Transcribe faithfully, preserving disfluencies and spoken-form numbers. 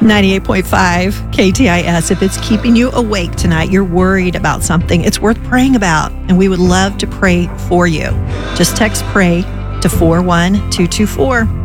ninety-eight point five K T I S. If it's keeping you awake tonight, you're worried about something, it's worth praying about, and we would love to pray for you. Just text PRAY to four one two two four.